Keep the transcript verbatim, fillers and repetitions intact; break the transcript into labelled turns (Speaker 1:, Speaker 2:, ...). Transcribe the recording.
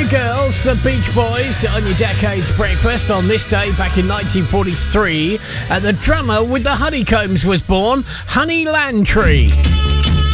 Speaker 1: you girls, the Beach Boys on your Decades Breakfast on this day back in nineteen forty-three. And the drummer with the honeycombs was born, Honey Landry.